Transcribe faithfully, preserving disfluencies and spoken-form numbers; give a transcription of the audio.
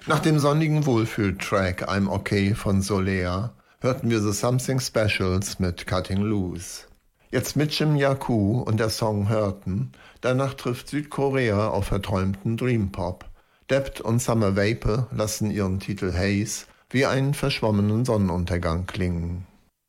Nach dem sonnigen Wohlfühl-Track I'm Okay von Solea hörten wir The Something Specials mit Cutting Loose. Jetzt mit Jim Yaku und der Song Hurten, danach trifft Südkorea auf verträumten Dream-Pop. Debt und Summer Vapor lassen ihren Titel Haze wie einen verschwommenen Sonnenuntergang klingen.